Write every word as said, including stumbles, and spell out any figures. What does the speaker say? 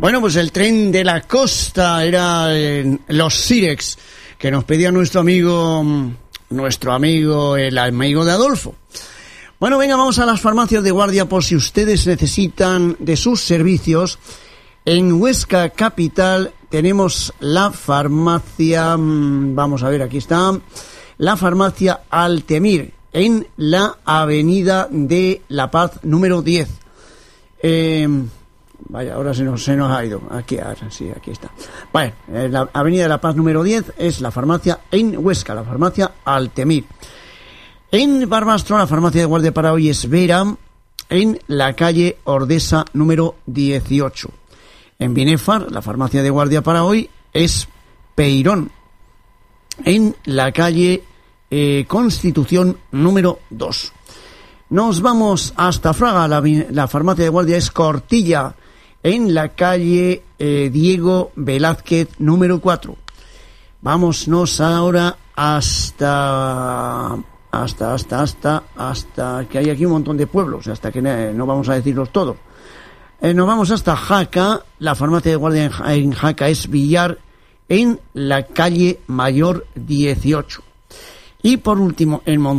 Bueno, pues el tren de la costa era eh, los Sirex, que nos pedía nuestro amigo, nuestro amigo, el amigo de Adolfo. Bueno, venga, vamos a las farmacias de Guardia por si ustedes necesitan de sus servicios. En Huesca Capital tenemos la farmacia, vamos a ver, aquí está, la farmacia Altemir, en la avenida de La Paz número diez. Eh, vaya, ahora se nos, se nos ha ido. Aquí, ahora, sí, aquí está. Vale, eh, la avenida de La Paz número diez es la farmacia en Huesca, la farmacia Altemir. En Barbastro, la farmacia de Guardia para hoy es Vera, en la calle Ordesa número dieciocho. En Binefar, la farmacia de Guardia para hoy es Peirón, en la calle eh, Constitución número dos. Nos vamos hasta Fraga, la, la farmacia de Guardia es Cortilla, en la calle eh, Diego Velázquez número cuatro. Vámonos ahora hasta... hasta, hasta, hasta, hasta que hay aquí un montón de pueblos, hasta que no vamos a decirlos todos. Eh, nos vamos hasta Jaca, la farmacia de Guardia en, en Jaca es Villar, en la calle Mayor dieciocho. Y por último, en Monte